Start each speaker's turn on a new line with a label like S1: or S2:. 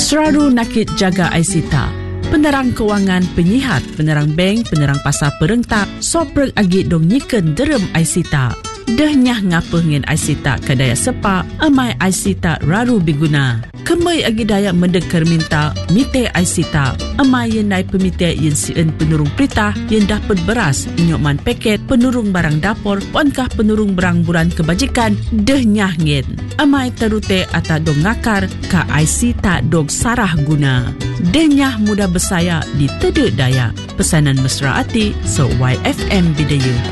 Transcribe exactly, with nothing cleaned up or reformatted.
S1: Seraru nakit jaga Aisita. Penerang kewangan, penyihat, penerang bank, penerang pasar perentak, soprek agi dong nyiken derem Aisita. Dah nyah ngapa ngen Aisita kadaya sepa, amai Aisita raru biguna. Kemai agi daya mendekar minta, mite Aisita. Amai yen nai pemite yen sien penurung perintah, yen dapat beras, inyokman paket, penurung barang dapur, ponkah penurung barang buran kebajikan, dah nyah ngen. Amai terute ata dong ngakar, ka Aisita dong sarah guna. Dah nyah mudah bersaya di tedek daya. Pesanan mesra hati, so Y F M Bidayu.